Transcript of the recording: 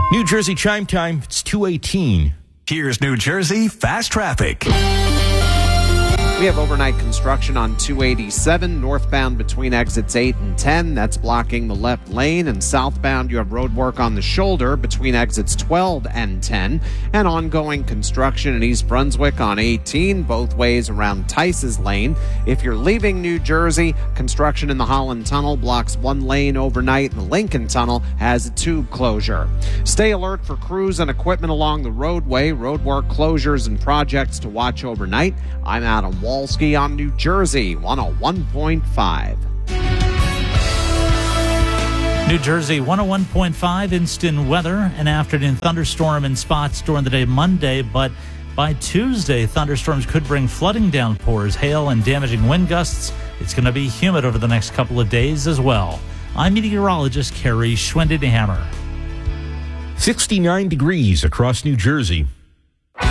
New Jersey chime time, it's 2:18. Here's New Jersey Fast Traffic. We have overnight construction on 287 northbound between exits 8 and 10. That's blocking the left lane. And southbound, you have road work on the shoulder between exits 12 and 10. And ongoing construction in East Brunswick on 18, both ways around Tice's Lane. If you're leaving New Jersey, construction in the Holland Tunnel blocks one lane overnight, and the Lincoln Tunnel has a tube closure. Stay alert for crews and equipment along the roadway, road work closures and projects to watch overnight. I'm Adam Walski on New Jersey 101.5. New Jersey 101.5 instant weather. An afternoon thunderstorm in spots during the day Monday, but by Tuesday, thunderstorms could bring flooding downpours, hail, and damaging wind gusts. It's going to be humid over the next couple of days as well. I'm meteorologist Carrie Schwendenhammer. 69 degrees across New Jersey.